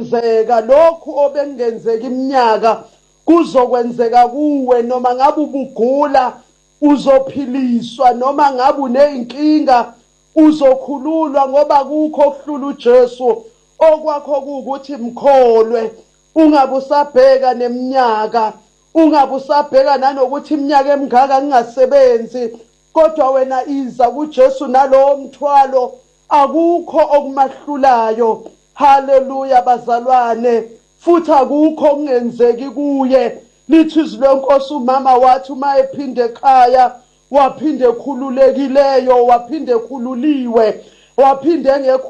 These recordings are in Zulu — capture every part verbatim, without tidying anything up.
kuzokwenzeka lokhu obengenzeka iminyaka kuzokwenzeka kuwe, noma ngabe ubugula uzophiliswa, noma ngabe uneyinkinga uzokhululwa, ngoba kukho okuhlula uJesu. Okwakho ukuthi mkholwe, ungabe usabheka neminyaka, ungabe usabheka nanokuthi iminyaka emingaka ngingasebenzi, kodwa wena iza kuJesu nalowo mthwalo, akukho okumahlulayo. Haleluya bazalwane, futhi akukho okungenzeki kuye. Lithi izwi lenkosi umama wathi uma ephinde ekhaya waphinde ekhululekileyo, waphinde ekhululiwe, waphinde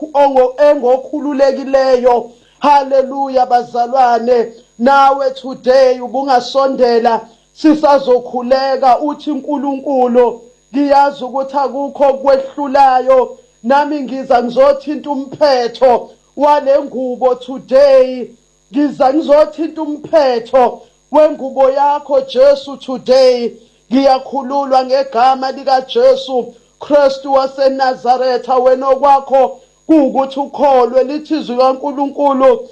engokhululekileyo. Haleluya bazalwane, nawe today ubungasondela sisazokhuleka uthi uNkulunkulu ngiyazi ukuthi akukho okwehlulayo. Nami ngiza ngizothinta umphetho wale ngubo today, ngiza ngizothinta umphetho wengubo yakho Jesu today. Ngiyakhululwa ngegama lika Jesu Kristu waseNazaretha, wena okwakho kuukuthi ukholwe. Lithi izwi kaNkulunkulu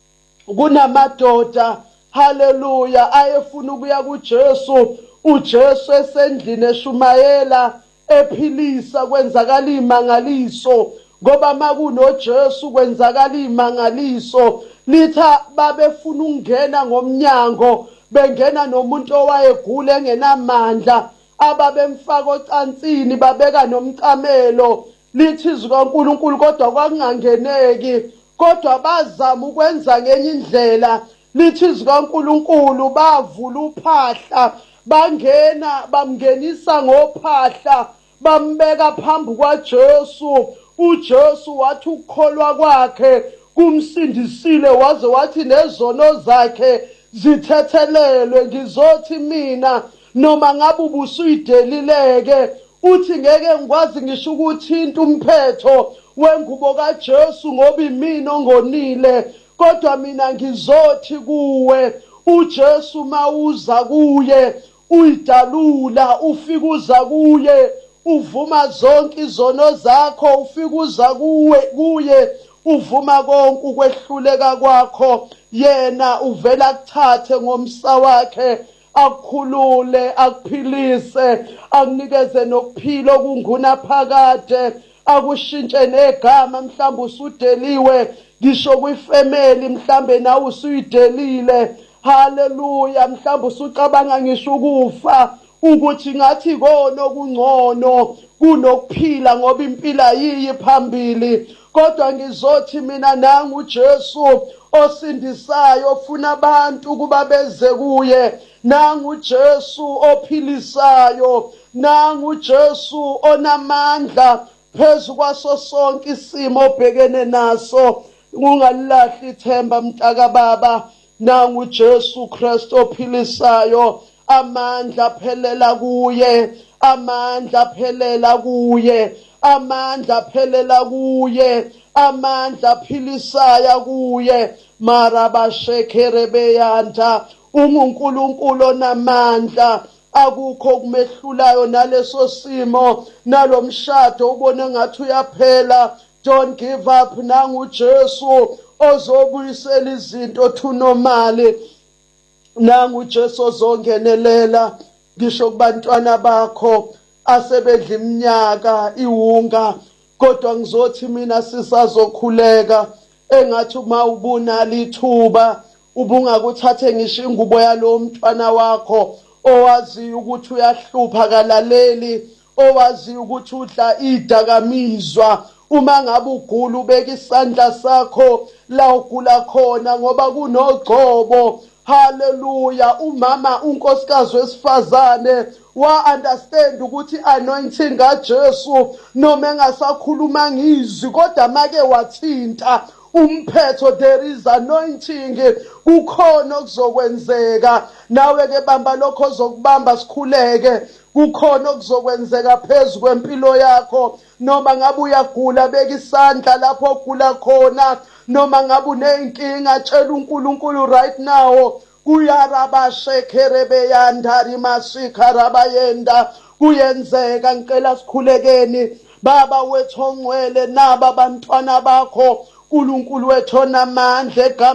kunamadoda, haleluya, ayefuna ukuya kuJesu, uJesu esendlini eshumayela ephilisa, kwenzakala imangaliso, ngoba makunoJesu kwenzakala imangaliso. Litha babefuna ukungena ngomnyango, bengena nomuntu owayegula engenamandla, ababemfaka ocansini babeka nomcamelo. Lithi izwi kaNkulunkulu kodwa kwakungangeneki, kodwa bazama ukwenza ngenye indlela. Lithi izwi kaNkulunkulu bavula uphahla, bangena bamngenisa ngophahla, bambeka phambi kwaJesu. uJesu wathi ukukholwa kwakhe kumsindisile, waze wathi nezono zakhe zithethelelwe. Ngizothi mina noma ngabe ubusuyidelileke, uthi ngeke ngikwazi ngisho ukuthinta umphetho wengubo kaJesu ngoba imina ongonile, kodwa mina ngizothi kuwe uJesu mawuza kuye uyidalula, ufika uza kuye uvuma zonke izono zakho, ufika uza kuwe kuye uvuma konke ukwehluleka kwakho. Yena uvela kuthathe ngomsa wakhe, akukhulule, akuphilise, akunikeze nokuphila okunguna phakade, akushintshe negama. Mhlawumbe usudeliwe ngisho kwifamily, mhlawumbe nawe usuyidelile. Haleluya, mhlawumbe usucabanga ngisho ukufa, ukuthi ngathi kona okungcono kunokuphila ngoba impilo ayiyi phambili. Kodwa ngizothi mina nangu uJesu osindisayo, ofuna abantu ukuba beze kuye. Nangu uJesu ophilisayo, nangu uJesu onamandla phezu kwaso sonke isimo obhekene naso. Ungalilahli ithemba mntaka baba, nangu uJesu Kristu ophilisayo. Amandla phelela kuye, amandla phelela kuye, amandla phelela kuye, amandla philisaya kuye. Marabashekerebeyanda, unguNkulunkulu onamandla, akukho kumehlulayo naleso simo, nalomshado ubone ngathi uyaphela. Don't give up. Nangu uJesu ozobuyisela izinto to normal. Nangu uJesu ozongenelela ngisho kubantwana bakho asebedla iminyaka iwunga, kodwa ngizothi mina sisazokhuleka. Engathi uma ubunala ithuba ubungakuthathe ngisho ingubo yalo mntwana wakho owazi ukuthi uyahlupha kalaleli, owazi ukuthi udla idakamizwa. Uma ngabe ugula ubeka isandla sakho la ugula khona, ngoba kunogcobo. Haleluya, umama unkosikazi wesifazane wa understand ukuthi anointing kaJesu noma engasakhuluma ngizwi, kodwa make wathinta umphetho, there is anointing, kukhona okuzokwenzeka. Nawe ke bamba lokho ozokubamba, sikhuleke. Kukhona okuzokwenzeka phezu kwempilo yakho. Noma ngabe uyagula, beka isandla lapho ogula khona. Noma ngabe unenkinga, tshela uNkulunkulu right now. Kuyarabashekerebeyandari masikarabayenda, kuyenzeka. Ngicela sikhulekeni. Baba wethu ongcwele, naba bantwana bakho, uNkulunkulu wethu onamandla.